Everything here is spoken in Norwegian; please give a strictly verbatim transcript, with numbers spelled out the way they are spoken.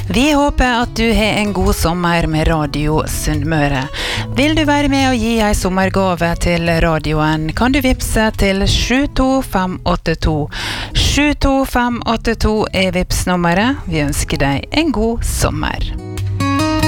Vi håper at du har en god sommer med Radio Sunnmøre. Vil du være med og gi en sommergave til radioen, kan du vipse til sju to fem åtte to. sju to fem åtte to er vipsnummeret. Vi ønsker deg en god sommer.